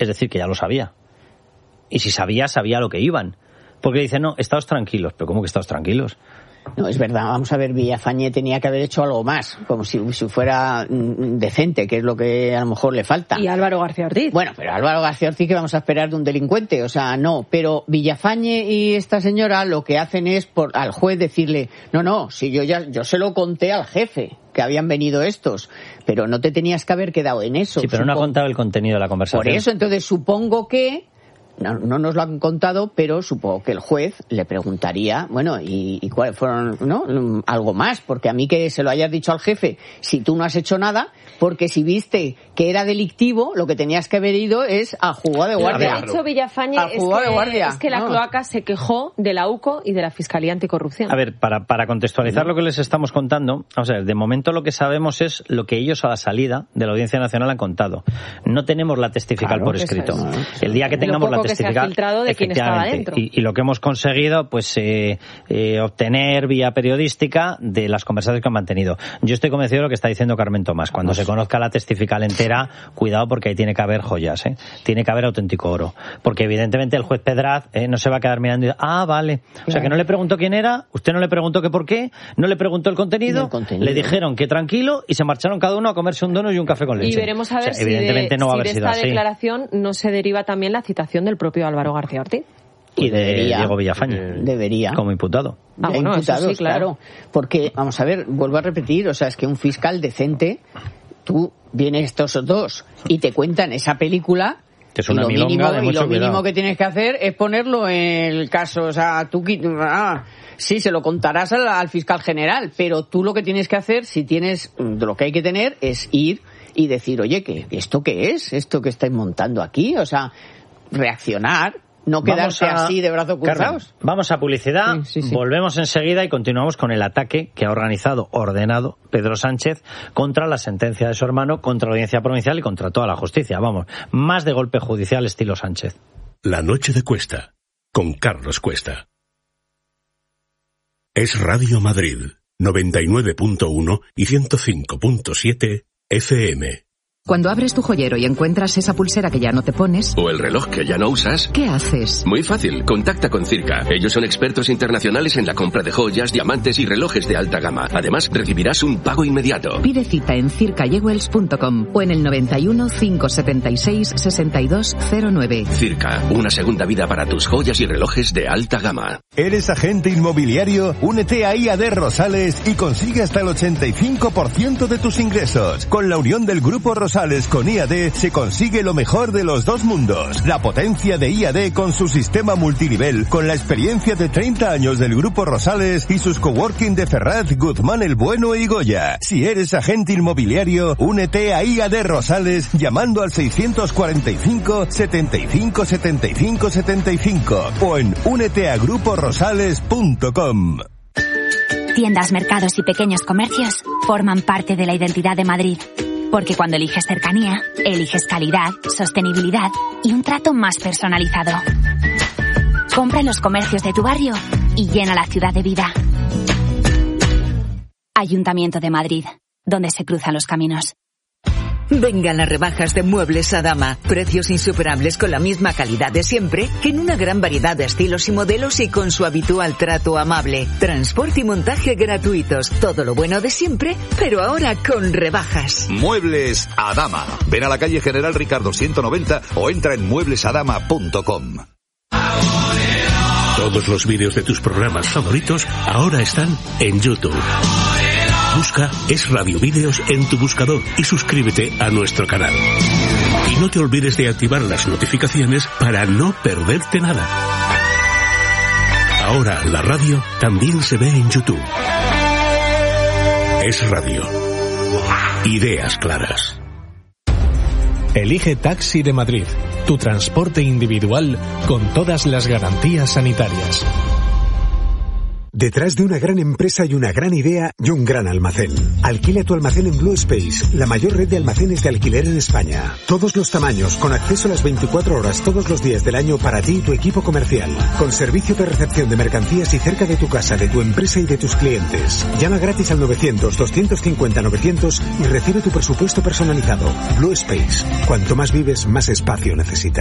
es decir, que ya lo sabía. Y si sabía lo que iban. Porque dice, no, estaos tranquilos. ¿Pero cómo que estaos tranquilos? No, es verdad, vamos a ver, Villafañe tenía que haber hecho algo más, como si fuera decente, que es lo que a lo mejor le falta. Y Álvaro García Ortiz. Bueno, pero Álvaro García Ortiz, ¿qué vamos a esperar de un delincuente? O sea, no, pero Villafañe y esta señora lo que hacen es al juez decirle, no, si yo se lo conté al jefe, que habían venido estos, pero no te tenías que haber quedado en eso. Sí, pero no ha contado el contenido de la conversación. Por eso, entonces supongo que no nos lo han contado, pero supongo que el juez le preguntaría, bueno, ¿y cuáles fueron, no? Algo más, porque a mí que se lo hayas dicho al jefe, si tú no has hecho nada, porque si viste que era delictivo, lo que tenías que haber ido es a jugada de guardia. Lo que ha dicho Villafañe es que la cloaca se quejó de la UCO y de la Fiscalía Anticorrupción. A ver, para contextualizar lo que les estamos contando, vamos a ver, de momento lo que sabemos es lo que ellos a la salida de la Audiencia Nacional han contado. No tenemos la testifical por escrito. El día que tengamos la testifical, que se ha filtrado de quién estaba dentro. Y lo que hemos conseguido, pues, obtener vía periodística de las conversaciones que han mantenido. Yo estoy convencido de lo que está diciendo Carmen Tomás. Cuando se conozca la testifical entera, cuidado, porque ahí tiene que haber joyas, tiene que haber auténtico oro. Porque evidentemente el juez Pedraz no se va a quedar mirando y vale. O sea, que no le preguntó quién era, usted no le preguntó que por qué, no le preguntó el contenido, le dijeron que tranquilo y se marcharon cada uno a comerse un donut y un café con leche. Y veremos a ver evidentemente no va a haber sido esta así. Declaración no se deriva también la citación del propio Álvaro García Ortiz. Y de Diego Villafañe. Debería. Como imputado. Bueno, imputados, sí, claro. Porque, vamos a ver, vuelvo a repetir, o sea, es que un fiscal decente, tú vienes estos dos y te cuentan esa película, que es una milonga de mucho lo mínimo que tienes que hacer es ponerlo en el caso, o sea, tú sí, se lo contarás al fiscal general, pero tú lo que tienes que hacer, si tienes, lo que hay que tener es ir y decir, oye, ¿esto qué es? ¿Esto que estáis montando aquí? O sea, reaccionar, no quedarse así de brazos cruzados. Carmen, vamos a publicidad, sí. Volvemos enseguida y continuamos con el ataque que ha ordenado Pedro Sánchez contra la sentencia de su hermano, contra la Audiencia Provincial y contra toda la justicia. Vamos, más de golpe judicial estilo Sánchez. La noche de Cuesta, con Carlos Cuesta. Es Radio Madrid, 99.1 y 105.7 FM. Cuando abres tu joyero y encuentras esa pulsera que ya no te pones... O el reloj que ya no usas... ¿Qué haces? Muy fácil, contacta con Circa. Ellos son expertos internacionales en la compra de joyas, diamantes y relojes de alta gama. Además, recibirás un pago inmediato. Pide cita en circajewels.com o en el 91 576 6209. Circa, una segunda vida para tus joyas y relojes de alta gama. ¿Eres agente inmobiliario? Únete a IAD Rosales y consigue hasta el 85% de tus ingresos. Con la unión del Grupo Rosales con IAD se consigue lo mejor de los dos mundos. La potencia de IAD con su sistema multinivel, con la experiencia de 30 años del Grupo Rosales y sus coworking de Ferraz, Guzmán el Bueno y Goya. Si eres agente inmobiliario, únete a IAD Rosales llamando al 645 75 75 75 o en úneteagruporosales.com. Tiendas, mercados y pequeños comercios forman parte de la identidad de Madrid. Porque cuando eliges cercanía, eliges calidad, sostenibilidad y un trato más personalizado. Compra en los comercios de tu barrio y llena la ciudad de vida. Ayuntamiento de Madrid, donde se cruzan los caminos. Vengan las rebajas de Muebles Adama. Precios insuperables con la misma calidad de siempre, en una gran variedad de estilos y modelos y con su habitual trato amable. Transporte y montaje gratuitos. Todo lo bueno de siempre, pero ahora con rebajas. Muebles Adama. Ven a la calle General Ricardo 190 o entra en mueblesadama.com. Todos los vídeos de tus programas favoritos ahora están en YouTube. Busca Es Radio Vídeos en tu buscador y suscríbete a nuestro canal. Y no te olvides de activar las notificaciones para no perderte nada. Ahora la radio también se ve en YouTube. Es Radio. Ideas claras. Elige Taxi de Madrid, tu transporte individual con todas las garantías sanitarias. Detrás de una gran empresa hay una gran idea y un gran almacén. Alquila tu almacén en Blue Space, la mayor red de almacenes de alquiler en España. Todos los tamaños, con acceso a las 24 horas todos los días del año para ti y tu equipo comercial. Con servicio de recepción de mercancías y cerca de tu casa, de tu empresa y de tus clientes. Llama gratis al 900-250-900 y recibe tu presupuesto personalizado. Blue Space. Cuanto más vives, más espacio necesitas.